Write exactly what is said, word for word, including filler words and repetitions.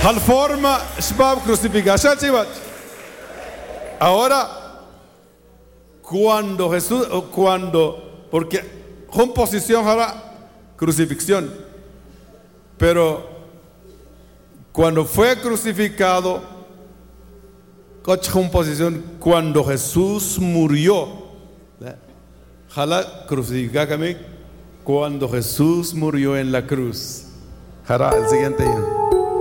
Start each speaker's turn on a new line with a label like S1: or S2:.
S1: Hal forma shbab crucificación, chivas. Ahora, cuando Jesús, cuando, porque composición ahora crucifixión, pero cuando fue crucificado, composición, cuando Jesús murió, jala crucificame cuando Jesús murió en la cruz. Jara, el siguiente.